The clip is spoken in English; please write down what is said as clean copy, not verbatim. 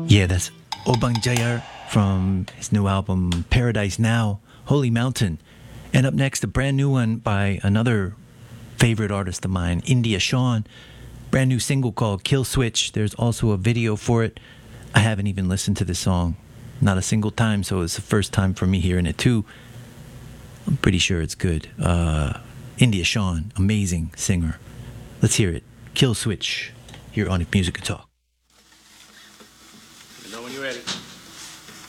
Yeah, that's Obang Jayar from his new album Paradise Now, Holy Mountain. And up next, a brand new one by another favorite artist of mine, India Shawn. Brand new single called Kill Switch. There's also a video for it. I haven't even listened to this song, not a single time, so it's the first time for me hearing it too. I'm pretty sure it's good. India Shawn, amazing singer. Let's hear it. Kill Switch here on If Music Could Talk.